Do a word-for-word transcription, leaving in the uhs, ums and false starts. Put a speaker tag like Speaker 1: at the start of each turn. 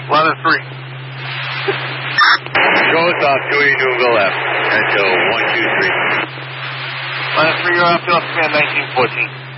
Speaker 1: Ladder three.
Speaker 2: Show's off two eighty Newville left. Until one two three.
Speaker 1: Ladder three, you're up to command nineteen fourteen.